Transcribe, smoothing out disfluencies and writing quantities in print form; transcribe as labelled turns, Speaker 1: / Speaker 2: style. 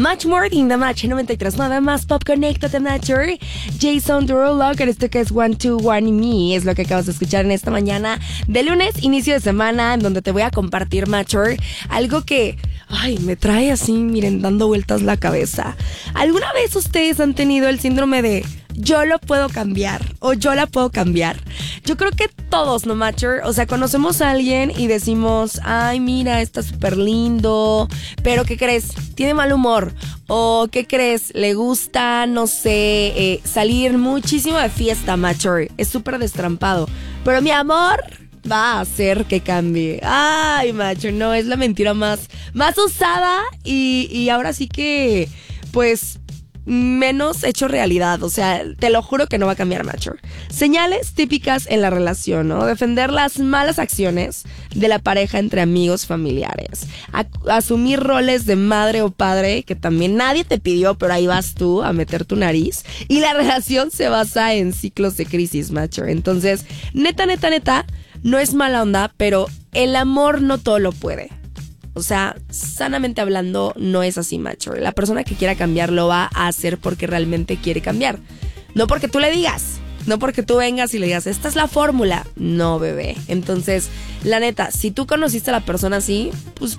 Speaker 1: Much More in the Match 93, nada más Pop Connected Mature. Jason Derulo, que esto que es One to One Me, es lo que acabas de escuchar en esta mañana de lunes, inicio de semana, en donde te voy a compartir, Mature, algo que, me trae así, miren, dando vueltas la cabeza. ¿Alguna vez ustedes han tenido el síndrome de yo lo puedo cambiar o yo la puedo cambiar? Yo creo que todos, ¿no, Mature? O sea, conocemos a alguien y decimos, ay, mira, está súper lindo, pero ¿qué crees? Tiene mal humor. O ¿qué crees? Le gusta, no sé, salir muchísimo de fiesta, Mature. Es súper destrampado. Pero mi amor va a hacer que cambie. Ay, Mature, no, es la mentira más usada y ahora sí que, pues, menos hecho realidad. O sea, te lo juro que no va a cambiar, Mature. Señales típicas en la relación, ¿no? Defender las malas acciones de la pareja entre amigos, familiares. Asumir roles de madre o padre que también nadie te pidió, pero ahí vas tú a meter tu nariz. Y la relación se basa en ciclos de crisis, Mature. Entonces, neta, no es mala onda, pero el amor no todo lo puede. O sea, sanamente hablando, no es así, Mature. La persona que quiera cambiar lo va a hacer porque realmente quiere cambiar. No porque tú le digas, no porque tú vengas y le digas, esta es la fórmula. No, bebé. Entonces, la neta, si tú conociste a la persona así, pues